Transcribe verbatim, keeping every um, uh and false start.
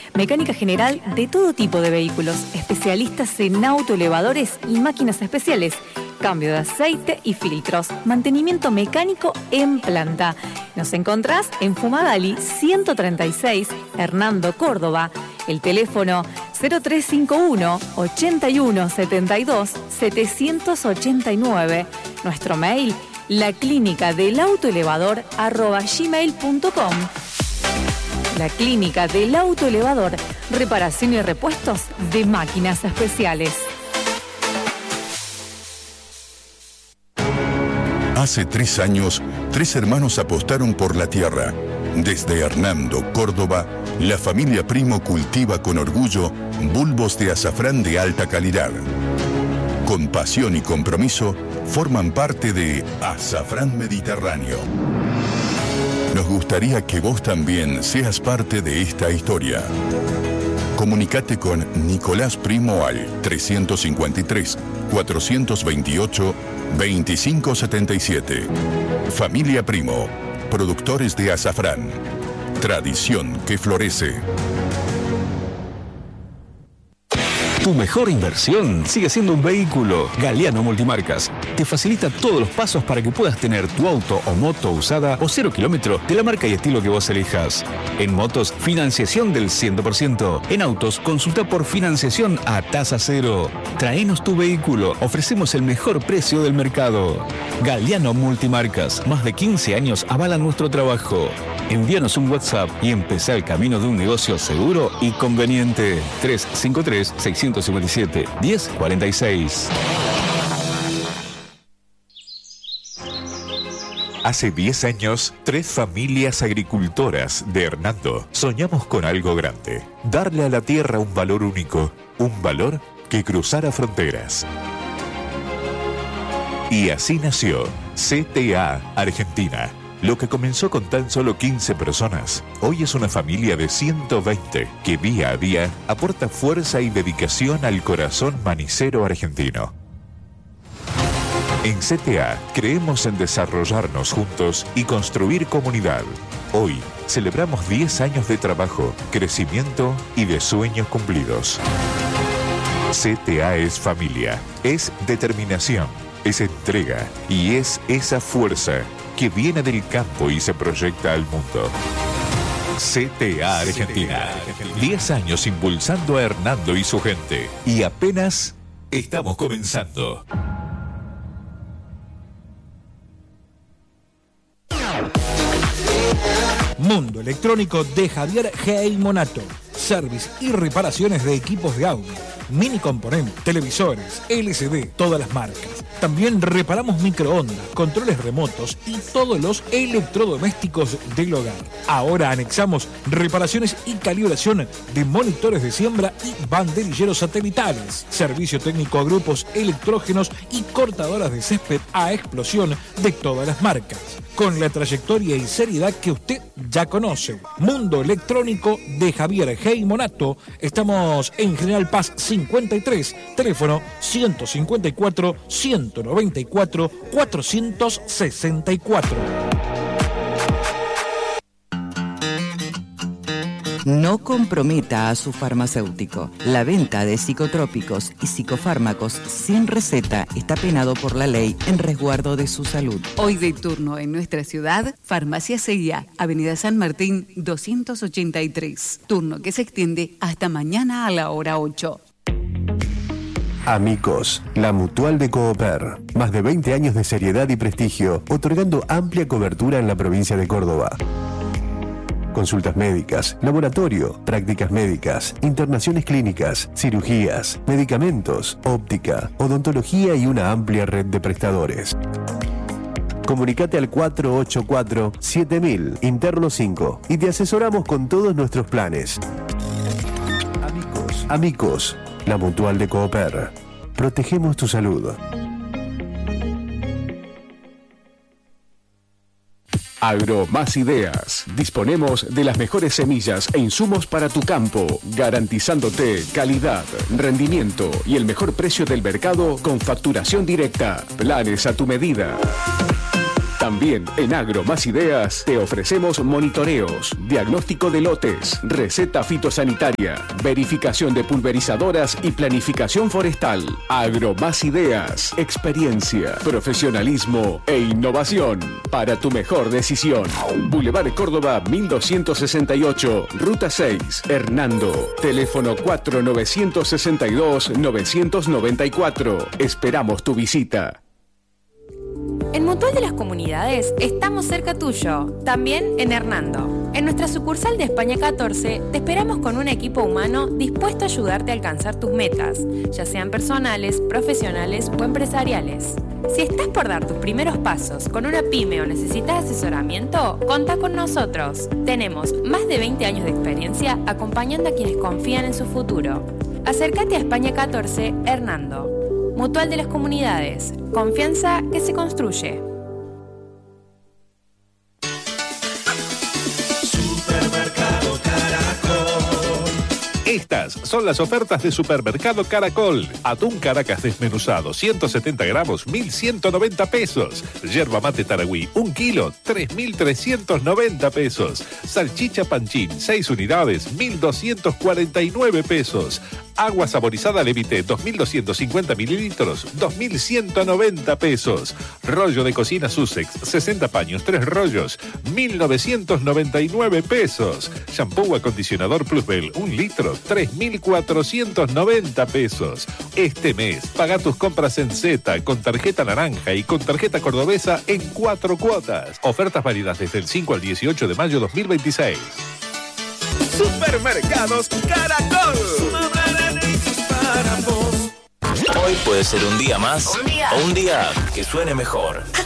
Mecánica general de todo tipo de vehículos, especialistas en autoelevadores y máquinas especiales, cambio de aceite y filtros, mantenimiento mecánico en planta. Nos encontrás en Fumagalli ciento treinta y seis, Hernando Córdoba. El teléfono cero tres cinco uno, ochenta y uno, setenta y dos, setecientos ochenta y nueve. Nuestro mail, la clínica del autoelevador arroba gmail punto com. La clínica del autoelevador, reparación y repuestos de máquinas especiales. Hace tres años, tres hermanos apostaron por la tierra. Desde Hernando, Córdoba, la familia Primo cultiva con orgullo bulbos de azafrán de alta calidad. Con pasión y compromiso, forman parte de Azafrán Mediterráneo. Nos gustaría que vos también seas parte de esta historia. Comunicate con Nicolás Primo al trescientos cincuenta y tres, cuatrocientos veintiocho, veinticinco setenta y siete. Familia Primo, productores de azafrán. Tradición que florece. Tu mejor inversión sigue siendo un vehículo. Galiano Multimarcas te facilita todos los pasos para que puedas tener tu auto o moto usada o cero kilómetro de la marca y estilo que vos elijas. En motos, financiación del cien por ciento. En autos, consulta por financiación a tasa cero. Traenos tu vehículo. Ofrecemos el mejor precio del mercado. Galiano Multimarcas. Más de quince años avalan nuestro trabajo. Envíanos un WhatsApp y empezá el camino de un negocio seguro y conveniente. tres cinco tres, seis cinco siete, uno cero cuatro seis. Hace diez años, tres familias agricultoras de Hernando soñamos con algo grande. Darle a la tierra un valor único, un valor que cruzara fronteras. Y así nació C T A Argentina. Lo que comenzó con tan solo quince personas, hoy es una familia de ciento veinte que día a día aporta fuerza y dedicación al corazón manicero argentino. En C T A creemos en desarrollarnos juntos y construir comunidad. Hoy celebramos diez años de trabajo, crecimiento y de sueños cumplidos. C T A es familia, es determinación, es entrega y es esa fuerza que viene del campo y se proyecta al mundo. C T A Argentina. diez años impulsando a Hernando y su gente. Y apenas estamos comenzando. Mundo Electrónico de Javier G. Monato. Service y reparaciones de equipos de audio, mini componentes, televisores, L C D, todas las marcas. También reparamos microondas, controles remotos y todos los electrodomésticos del hogar. Ahora anexamos reparaciones y calibración de monitores de siembra y banderilleros satelitales. Servicio técnico a grupos electrógenos y cortadoras de césped a explosión de todas las marcas. Con la trayectoria y seriedad que usted ya conoce. Mundo Electrónico de Javier G. Monato. Estamos en General Paz cincuenta y tres, teléfono ciento cincuenta y cuatro, ciento noventa y cuatro, cuatrocientos sesenta y cuatro. No comprometa a su farmacéutico. La venta de psicotrópicos y psicofármacos sin receta está penado por la ley en resguardo de su salud. Hoy de turno en nuestra ciudad, Farmacia C I A, Avenida San Martín doscientos ochenta y tres. Turno que se extiende hasta mañana a la hora ocho. Amigos, la Mutual de Cooper. Más de veinte años de seriedad y prestigio, otorgando amplia cobertura en la provincia de Córdoba. Consultas médicas, laboratorio, prácticas médicas, internaciones clínicas, cirugías, medicamentos, óptica, odontología y una amplia red de prestadores. Comunicate al cuatro ocho cuatro, siete mil, interno cinco, y te asesoramos con todos nuestros planes. Amigos, amigos, la Mutual de Cooper. Protegemos tu salud. Agro Más Ideas. Disponemos de las mejores semillas e insumos para tu campo, garantizándote calidad, rendimiento y el mejor precio del mercado con facturación directa. Planes a tu medida. También en Agro Más Ideas te ofrecemos monitoreos, diagnóstico de lotes, receta fitosanitaria, verificación de pulverizadoras y planificación forestal. Agro Más Ideas, experiencia, profesionalismo e innovación para tu mejor decisión. Boulevard Córdoba mil doscientos sesenta y ocho, Ruta seis, Hernando. Teléfono cuatro nueve seis dos, nueve nueve cuatro. Esperamos tu visita. En Mutual de las Comunidades estamos cerca tuyo, también en Hernando. En nuestra sucursal de España catorce te esperamos con un equipo humano dispuesto a ayudarte a alcanzar tus metas, ya sean personales, profesionales o empresariales. Si estás por dar tus primeros pasos con una pyme o necesitas asesoramiento, contá con nosotros. Tenemos más de veinte años de experiencia acompañando a quienes confían en su futuro. Acércate a España catorce, Hernando. Mutual de las Comunidades. Confianza que se construye. Supermercado Caracol. Estas son las ofertas de Supermercado Caracol. Atún Caracas desmenuzado, ciento setenta gramos, mil ciento noventa pesos. Yerba mate Taragüí, un kilo, tres mil trescientos noventa pesos. Salchicha Panchín, seis unidades, mil doscientos cuarenta y nueve pesos. Agua saborizada Levite, dos mil doscientos cincuenta mililitros, dos mil ciento noventa pesos. Rollo de cocina Sussex, sesenta paños, tres rollos, mil novecientos noventa y nueve pesos. Shampoo acondicionador Plusbel, un litro, tres mil cuatrocientos noventa pesos. Este mes, paga tus compras en Z con tarjeta naranja y con tarjeta cordobesa en cuatro cuotas. Ofertas válidas desde el cinco al dieciocho de mayo dos mil veintiséis. Supermercados Caracol. Para vos. Hoy puede ser un día más un día. o un día que suene mejor.